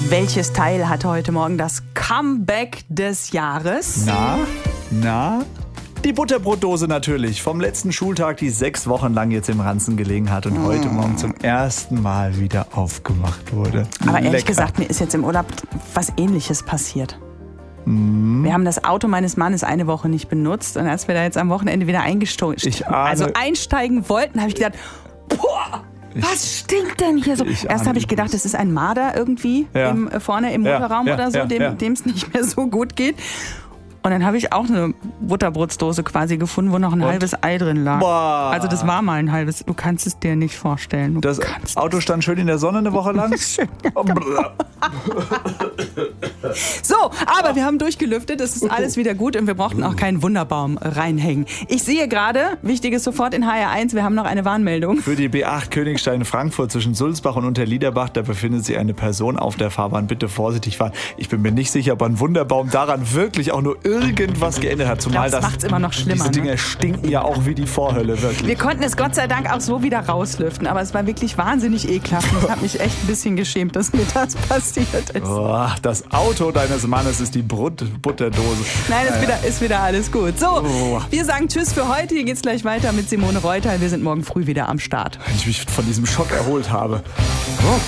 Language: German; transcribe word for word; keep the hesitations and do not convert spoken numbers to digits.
Welches Teil hatte heute Morgen das Comeback des Jahres? Na, na? Die Butterbrotdose natürlich. Vom letzten Schultag, die sechs Wochen lang jetzt im Ranzen gelegen hat und mm. heute Morgen zum ersten Mal wieder aufgemacht wurde. Aber ehrlich Lecker. gesagt, mir ist jetzt im Urlaub was Ähnliches passiert. Mm. Wir haben das Auto meines Mannes eine Woche nicht benutzt und als wir da jetzt am Wochenende wieder eingestiegen, also einsteigen wollten, habe ich gedacht, boah, was stinkt denn hier so? Erst habe ich gedacht, es ist ein Marder irgendwie ja. im, vorne im Motorraum ja, ja, oder so, ja, dem ja. es nicht mehr so gut geht. Und dann habe ich auch eine Butterbrotsdose quasi gefunden, wo noch ein Und? halbes Ei drin lag. Boah. Also das war mal ein halbes. Du kannst es dir nicht vorstellen. Du das Auto stand schön in der Sonne eine Woche lang. Schön, ja, so, aber wir haben durchgelüftet. Es ist alles wieder gut und wir brauchten auch keinen Wunderbaum reinhängen. Ich sehe gerade, wichtiges sofort in H R eins, wir haben noch eine Warnmeldung. Für die B acht Königstein-Frankfurt zwischen Sulzbach und Unterliederbach, da befindet sich eine Person auf der Fahrbahn. Bitte vorsichtig fahren. Ich bin mir nicht sicher, ob ein Wunderbaum daran wirklich auch nur irgendwas geändert hat. Zumal ich glaub, das macht es immer noch schlimmer. Diese Dinger ne? stinken ja auch wie die Vorhölle, wirklich. Wir konnten es Gott sei Dank auch so wieder rauslüften, aber es war wirklich wahnsinnig ekelhaft. Ich habe mich echt ein bisschen geschämt, dass mir das passiert ist. Oh, das Auto deines Mannes ist die Brut- Butterdose. Nein, ist, ja, wieder, ist wieder alles gut. So, oh. wir sagen Tschüss für heute. Hier geht's gleich weiter mit Simone Reuter. Wir sind morgen früh wieder am Start. Wenn ich mich von diesem Schock erholt habe. Oh.